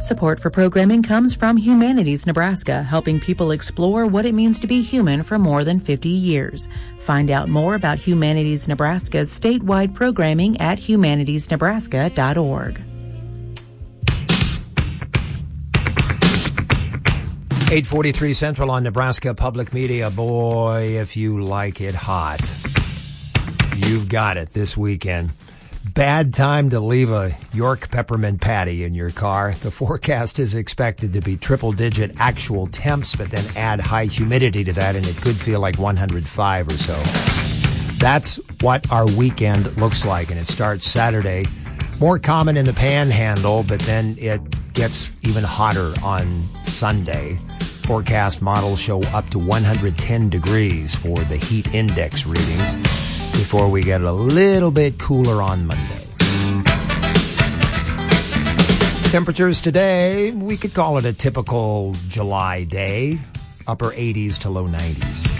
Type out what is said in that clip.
Support for programming comes from Humanities Nebraska, helping people explore what it means to be human for more than 50 years. Find out more about Humanities Nebraska's statewide programming at humanitiesnebraska.org. 8:43 Central on Nebraska Public Media. Boy, if you like it hot, you've got it this weekend. Bad time to leave a York peppermint patty in your car. The forecast is expected to be triple-digit actual temps, but then add high humidity to that, and it could feel like 105 or so. That's what our weekend looks like, and it starts Saturday. More common in the Panhandle, but then it gets even hotter on Sunday. Forecast models show up to 110 degrees for the heat index readings before we get a little bit cooler on Monday. Temperatures today, we could call it a typical July day, upper 80s to low 90s.